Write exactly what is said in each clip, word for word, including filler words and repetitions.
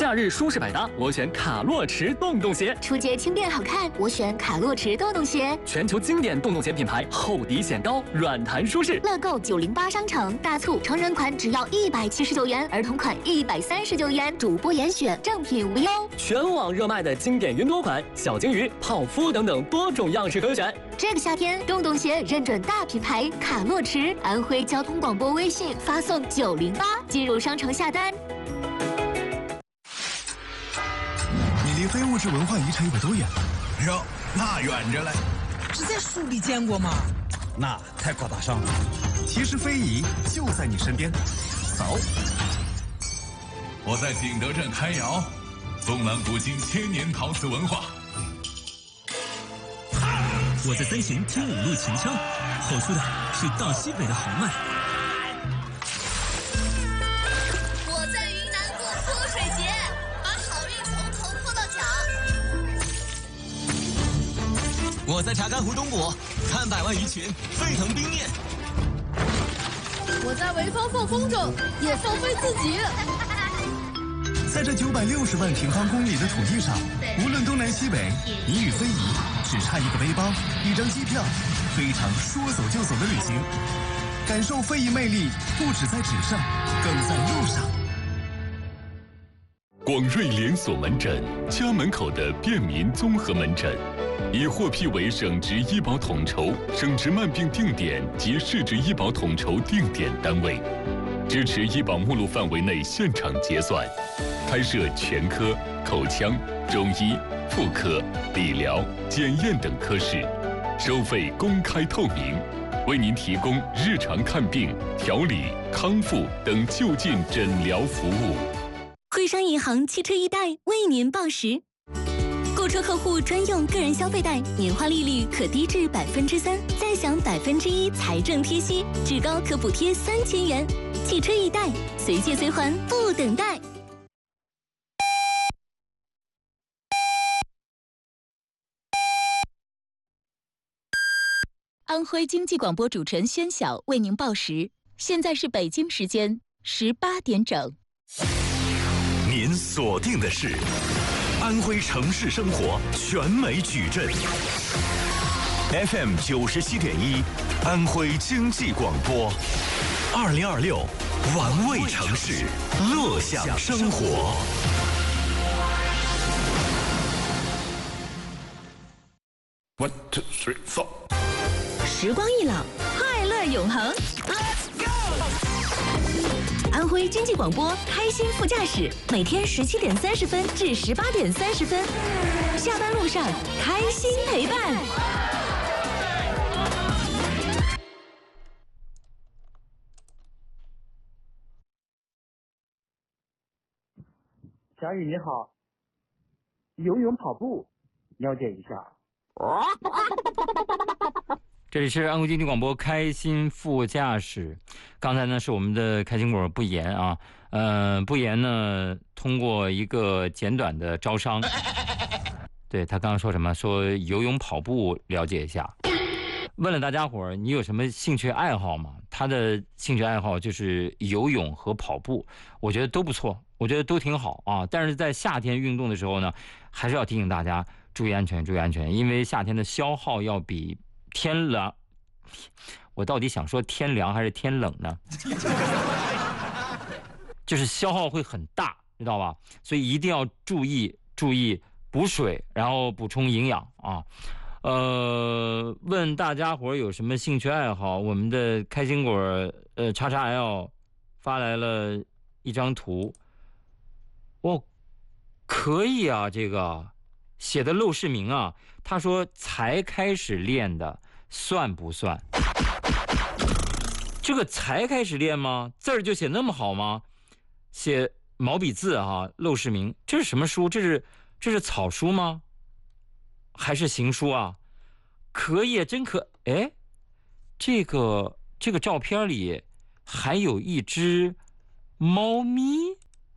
假日舒适百搭，我选卡洛驰洞洞鞋。 出街轻便好看，我选卡洛驰洞洞鞋。 全球经典洞洞鞋品牌，厚底显高，软弹舒适。 乐购九零八商城大促，成人款只要一百七十九元，儿童款一百三十九元，主播严选，正品无忧。 全网热卖的经典云朵款、小金鱼、泡芙等等多种样式可选。 这个夏天，洞洞鞋认准大品牌卡洛驰，安徽交通广播微信发送九零八进入商城下单。 你离非物质文化遗产有多远了？ 哟，那远着嘞。 只在书里见过吗？ 那太高大上了。 其实非遗就在你身边。 走。 我在景德镇开窑，纵览古今千年陶瓷文化。 我在三旬听五路秦腔，吼出的是大西北的豪迈。 我在云南过泼水节，把好运从头泼到脚。 我在查干湖东部看百万鱼群沸腾冰面。 我在潍坊放风筝，也放飞自己。 在这九百六十万平方公里的土地上，无论东南西北，你与非遗只差一个背包、一张机票，非常说走就走的旅行。感受非遗魅力，不止在纸上，更在路上。 广瑞连锁门诊，家门口的便民综合门诊，已获批为省直医保统筹、省直慢病定点及市直医保统筹定点单位，支持医保目录范围内现场结算，开设全科、口腔、中医、妇科、理疗、检验等科室，收费公开透明，为您提供日常看病、调理、康复等就近诊疗服务。 徽商银行汽车易贷为您报时，购车客户专用个人消费贷，年化利率可低至百分之三，再享百分之一财政贴息，至高可补贴三千元。汽车易贷，随借随还，不等待。 安徽经济广播主持人宣晓为您报时，现在是北京时间十八点整。 您锁定的是安徽城市生活全美矩阵 F M 九十七点一，安徽经济广播，二零二六玩味城市，乐享生活。 One two three four。 时光易老，快乐永恒。Let's go！ 安徽经济广播开心副驾驶，每天十七点三十分至十八点三十分，下班路上开心陪伴。 小雨你好，游泳跑步了解一下。 这里是安徽经济广播开心副驾驶。刚才呢是我们的开心果不言啊，呃，不言呢通过一个简短的招商，对他刚刚说什么？说游泳跑步了解一下。问了大家伙儿，你有什么兴趣爱好吗？他的兴趣爱好就是游泳和跑步，我觉得都不错，我觉得都挺好啊。但是在夏天运动的时候呢，还是要提醒大家注意安全，注意安全，因为夏天的消耗要比天凉，我到底想说天凉还是天冷呢？就是消耗会很大，知道吧？所以一定要注意注意补水，然后补充营养啊。呃，问大家伙有什么兴趣爱好？我们的开心果呃叉叉 L 发来了一张图，哦，可以啊，这个写的陋室铭啊。他说才开始练的算不算？这个才开始练吗？字儿就写那么好吗？写毛笔字啊，陋室铭，这是什么书？这是这是草书吗？还是行书啊？可以，真可哎，这个这个照片里还有一只猫咪。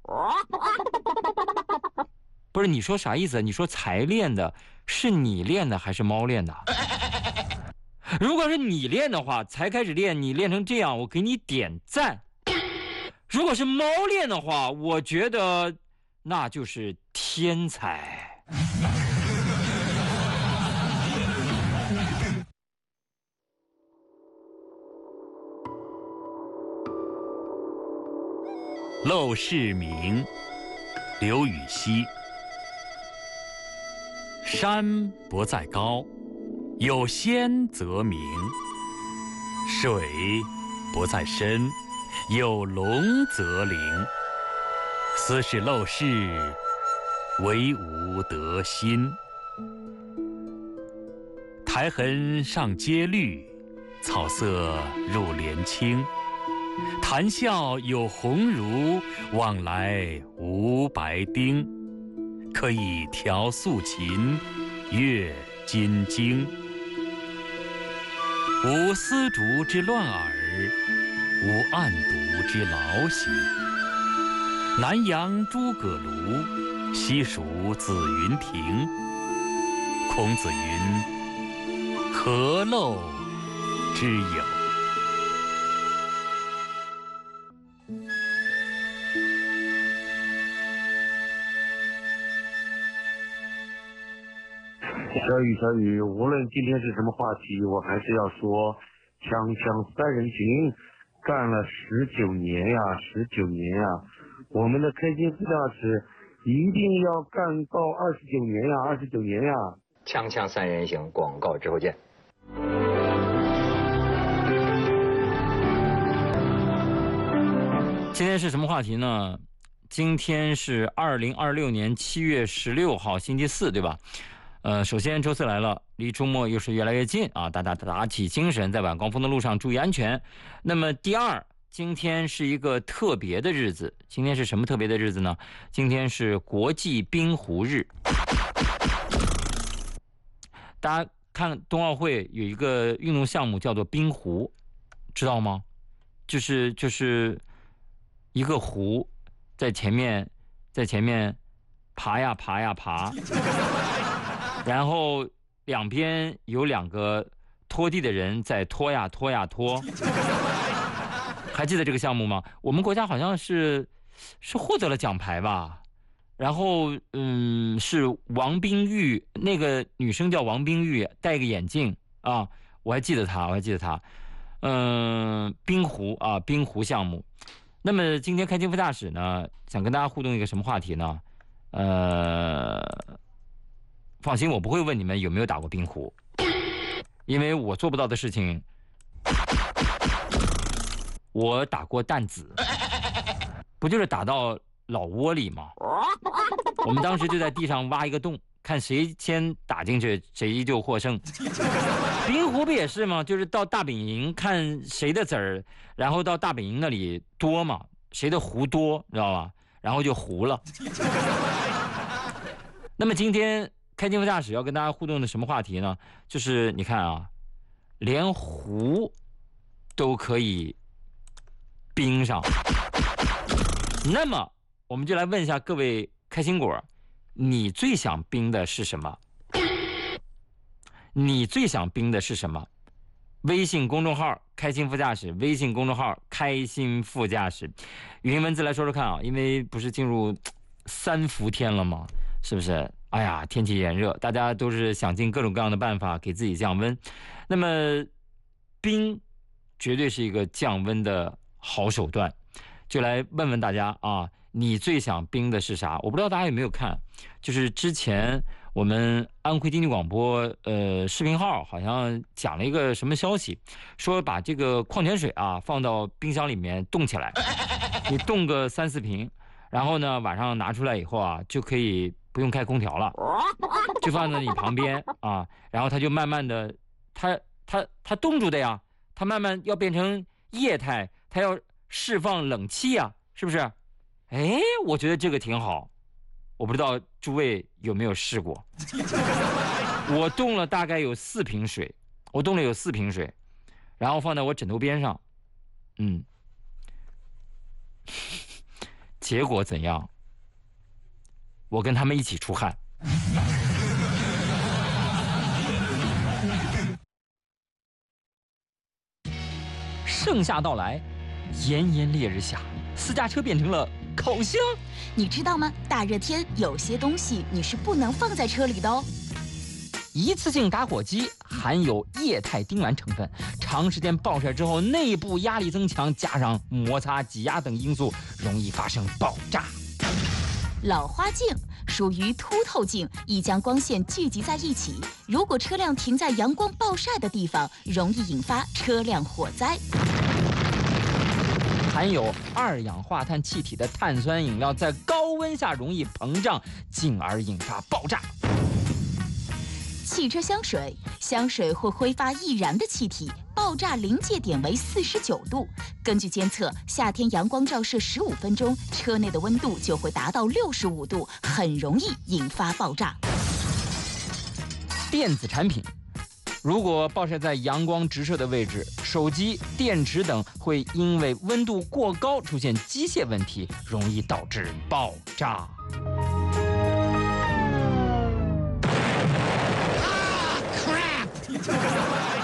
不是，你说啥意思？你说才练的是你练的还是猫练的？如果是你练的话，才开始练，你练成这样，我给你点赞。如果是猫练的话，我觉得那就是天才。 陋室铭，刘禹锡。山不在高，有仙则名；水不在深，有龙则灵。斯是陋室，惟吾德馨。苔痕上阶绿，草色入帘青。谈笑有鸿儒，往来无白丁。可以调素琴，阅金经。无丝竹之乱耳，无案牍之劳形。南阳诸葛庐，西蜀子云亭。孔子云：何陋之有？ 小雨，小雨，无论今天是什么话题，我还是要说，锵锵三人行，干了十九年呀，十九年呀，我们的开心副驾驶一定要干到二十九年呀，二十九年呀。 锵锵三人行，广告之后见。 今天是什么话题呢？今天是二零二六年七月十六号，星期四，对吧？呃，首先周四来了，离周末又是越来越近啊！大家打起精神，在晚高峰的路上注意安全。那么第二，今天是一个特别的日子。今天是什么特别的日子呢？今天是国际冰壶日。大家看冬奥会有一个运动项目叫做冰壶，知道吗？就是就是一个壶在前面，在前面爬呀爬呀爬。然后两边有两个拖地的人在拖呀拖呀拖，还记得这个项目吗？我们国家好像是是获得了奖牌吧。然后嗯，是王冰玉，那个女生叫王冰玉，戴个眼镜啊，我还记得她，我还记得她。嗯，冰壶啊，冰壶项目。那么今天开心副驾驶呢，想跟大家互动一个什么话题呢？呃。放心，我不会问你们有没有打过冰壶，因为我做不到的事情。我打过弹子，不就是打到老窝里吗？我们当时就在地上挖一个洞，看谁先打进去，谁就获胜。冰壶不也是吗？就是到大本营看谁的子儿，然后到大本营那里多嘛，谁的壶多，知道吧？然后就糊了。那么今天开心副驾驶要跟大家互动的什么话题呢？就是你看啊，连壶都可以冰上。那么我们就来问一下各位开心果，你最想冰的是什么？你最想冰的是什么？微信公众号开心副驾驶，微信公众号开心副驾驶，语音文字来说说看啊，因为不是进入三伏天了吗？是不是？哎呀，天气炎热，大家都是想尽各种各样的办法给自己降温。那么冰绝对是一个降温的好手段，就来问问大家啊，你最想冰的是啥？我不知道大家有没有看，就是之前我们安徽经济广播呃视频号好像讲了一个什么消息，说把这个矿泉水啊放到冰箱里面冻起来，你冻个三四瓶，然后呢晚上拿出来以后啊就可以不用开空调了，就放在你旁边啊，然后它就慢慢的，它它它冻住的呀，它慢慢要变成液态，它要释放冷气呀，是不是？哎，我觉得这个挺好，我不知道诸位有没有试过。我冻了大概有四瓶水，我冻了有四瓶水，然后放在我枕头边上，嗯，结果怎样？我跟他们一起出汗。盛夏到来，炎炎烈日下， 私家车变成了烤箱。 你知道吗？大热天有些东西你是不能放在车里的哦。 一次性打火机含有液态丁烷成分，长时间暴晒之后，内部压力增强，加上摩擦、挤压等因素，容易发生爆炸。 老花镜属于凸透镜，易将光线聚集在一起。如果车辆停在阳光暴晒的地方，容易引发车辆火灾。 含有二氧化碳气体的碳酸饮料在高温下容易膨胀，进而引发爆炸。 汽车香水，香水会挥发易燃的气体，爆炸临界点为四十九度。根据监测，夏天阳光照射十五分钟，车内的温度就会达到六十五度，很容易引发爆炸。 电子产品，如果暴晒在阳光直射的位置，手机、电池等会因为温度过高出现机械问题，容易导致爆炸。